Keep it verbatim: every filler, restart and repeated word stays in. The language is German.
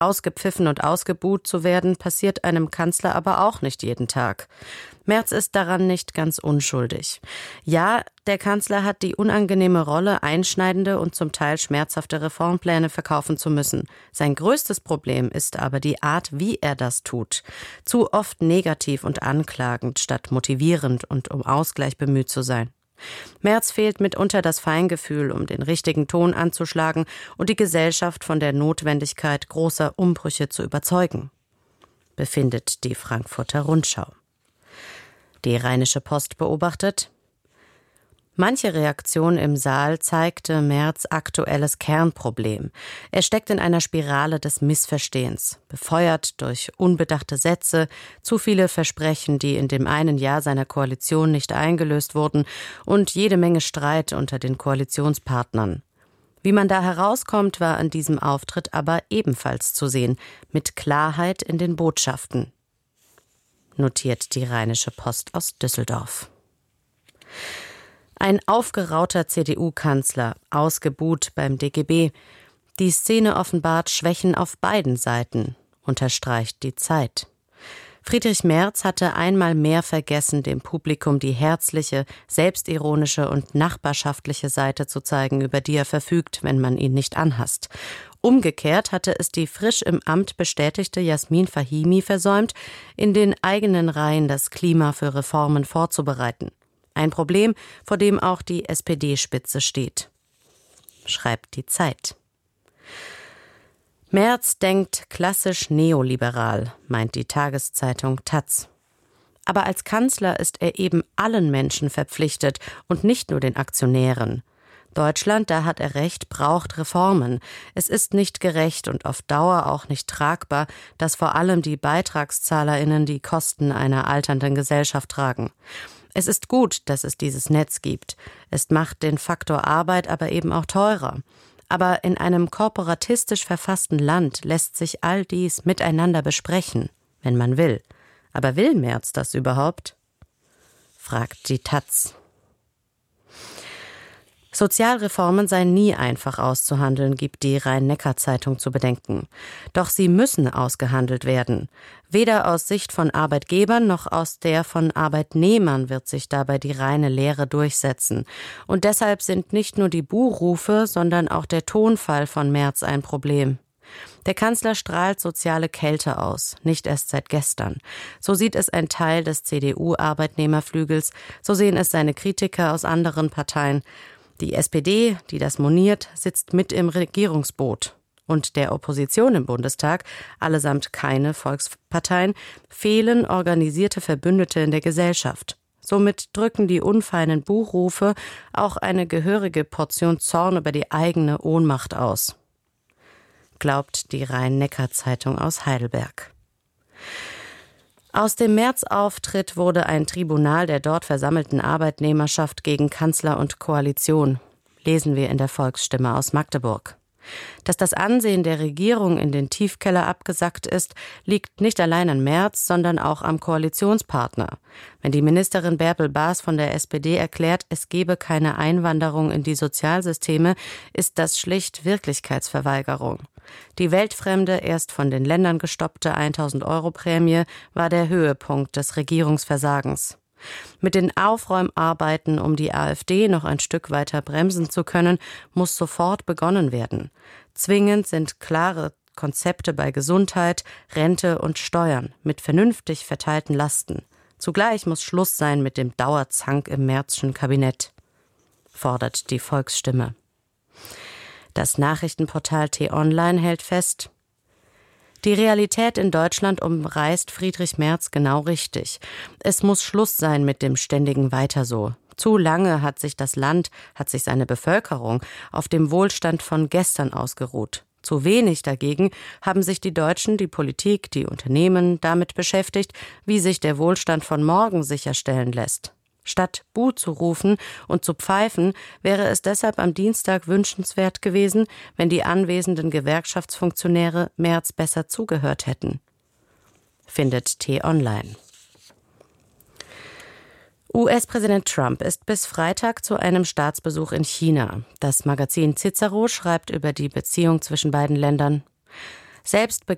Ausgepfiffen und ausgebuht zu werden, passiert einem Kanzler aber auch nicht jeden Tag. Merz ist daran nicht ganz unschuldig. Ja, der Kanzler hat die unangenehme Rolle, einschneidende und zum Teil schmerzhafte Reformpläne verkaufen zu müssen. Sein größtes Problem ist aber die Art, wie er das tut. Zu oft negativ und anklagend, statt motivierend und um Ausgleich bemüht zu sein. Merz fehlt mitunter das Feingefühl, um den richtigen Ton anzuschlagen und die Gesellschaft von der Notwendigkeit großer Umbrüche zu überzeugen, befindet die Frankfurter Rundschau. Die Rheinische Post beobachtet: Manche Reaktion im Saal zeigte Merz' aktuelles Kernproblem. Er steckt in einer Spirale des Missverstehens, befeuert durch unbedachte Sätze, zu viele Versprechen, die in dem einen Jahr seiner Koalition nicht eingelöst wurden, und jede Menge Streit unter den Koalitionspartnern. Wie man da herauskommt, war an diesem Auftritt aber ebenfalls zu sehen, mit Klarheit in den Botschaften, notiert die Rheinische Post aus Düsseldorf. Ein aufgerauter C D U-Kanzler, ausgebuht beim D G B. Die Szene offenbart Schwächen auf beiden Seiten, unterstreicht die Zeit. Friedrich Merz hatte einmal mehr vergessen, dem Publikum die herzliche, selbstironische und nachbarschaftliche Seite zu zeigen, über die er verfügt, wenn man ihn nicht anhasst. Umgekehrt hatte es die frisch im Amt bestätigte Jasmin Fahimi versäumt, in den eigenen Reihen das Klima für Reformen vorzubereiten. Ein Problem, vor dem auch die S P D-Spitze steht, schreibt die Zeit. Merz denkt klassisch neoliberal, meint die Tageszeitung Taz. Aber als Kanzler ist er eben allen Menschen verpflichtet und nicht nur den Aktionären. Deutschland, da hat er recht, braucht Reformen. Es ist nicht gerecht und auf Dauer auch nicht tragbar, dass vor allem die BeitragszahlerInnen die Kosten einer alternden Gesellschaft tragen. Es ist gut, dass es dieses Netz gibt. Es macht den Faktor Arbeit aber eben auch teurer. Aber in einem korporatistisch verfassten Land lässt sich all dies miteinander besprechen, wenn man will. Aber will Merz das überhaupt? Fragt die Taz. Sozialreformen seien nie einfach auszuhandeln, gibt die Rhein-Neckar-Zeitung zu bedenken. Doch sie müssen ausgehandelt werden. Weder aus Sicht von Arbeitgebern noch aus der von Arbeitnehmern wird sich dabei die reine Lehre durchsetzen. Und deshalb sind nicht nur die Buhrufe, sondern auch der Tonfall von Merz ein Problem. Der Kanzler strahlt soziale Kälte aus, nicht erst seit gestern. So sieht es ein Teil des C D U-Arbeitnehmerflügels, so sehen es seine Kritiker aus anderen Parteien. Die S P D, die das moniert, sitzt mit im Regierungsboot. Und der Opposition im Bundestag, allesamt keine Volksparteien, fehlen organisierte Verbündete in der Gesellschaft. Somit drücken die unfeinen Buhrufe auch eine gehörige Portion Zorn über die eigene Ohnmacht aus, glaubt die Rhein-Neckar-Zeitung aus Heidelberg. Aus dem März-Auftritt wurde ein Tribunal der dort versammelten Arbeitnehmerschaft gegen Kanzler und Koalition, lesen wir in der Volksstimme aus Magdeburg. Dass das Ansehen der Regierung in den Tiefkeller abgesackt ist, liegt nicht allein an Merz, sondern auch am Koalitionspartner. Wenn die Ministerin Bärbel Baas von der S P D erklärt, es gebe keine Einwanderung in die Sozialsysteme, ist das schlicht Wirklichkeitsverweigerung. Die weltfremde, erst von den Ländern gestoppte tausend-Euro-Prämie war der Höhepunkt des Regierungsversagens. Mit den Aufräumarbeiten, um die AfD noch ein Stück weiter bremsen zu können, muss sofort begonnen werden. Zwingend sind klare Konzepte bei Gesundheit, Rente und Steuern mit vernünftig verteilten Lasten. Zugleich muss Schluss sein mit dem Dauerzank im Merzschen Kabinett, fordert die Volksstimme. Das Nachrichtenportal T-Online hält fest: Die Realität in Deutschland umreißt Friedrich Merz genau richtig. Es muss Schluss sein mit dem ständigen Weiter so. Zu lange hat sich das Land, hat sich seine Bevölkerung auf dem Wohlstand von gestern ausgeruht. Zu wenig dagegen haben sich die Deutschen, die Politik, die Unternehmen damit beschäftigt, wie sich der Wohlstand von morgen sicherstellen lässt. Statt Buh zu rufen und zu pfeifen, wäre es deshalb am Dienstag wünschenswert gewesen, wenn die anwesenden Gewerkschaftsfunktionäre Merz besser zugehört hätten, findet T-Online. U S-Präsident Trump ist bis Freitag zu einem Staatsbesuch in China. Das Magazin Cicero schreibt über die Beziehung zwischen beiden Ländern: Selbst